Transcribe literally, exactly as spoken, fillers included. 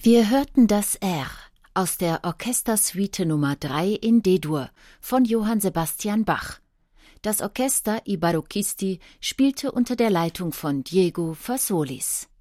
Wir hörten das R aus der Orchestersuite Nummer drei in D-Dur von Johann Sebastian Bach. Das Orchester I Barocchisti spielte unter der Leitung von Diego Fasolis.